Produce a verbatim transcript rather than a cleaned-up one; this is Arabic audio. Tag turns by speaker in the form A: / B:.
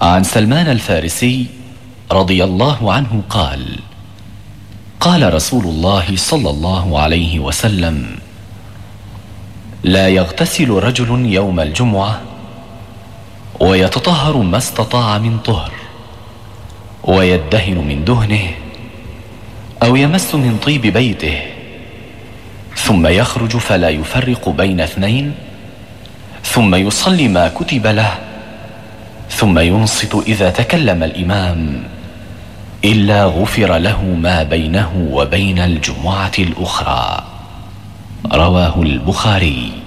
A: عن سلمان الفارسي رضي الله عنه قال: قال رسول الله صلى الله عليه وسلم: لا يغتسل رجل يوم الجمعة ويتطهر ما استطاع من طهر، ويدهن من دهنه، أو يمس من طيب بيته، ثم يخرج فلا يفرق بين اثنين، ثم يصلي ما كتب له، ثم ينصت إذا تكلم الإمام، إلا غفر له ما بينه وبين الجمعة الأخرى. رواه البخاري.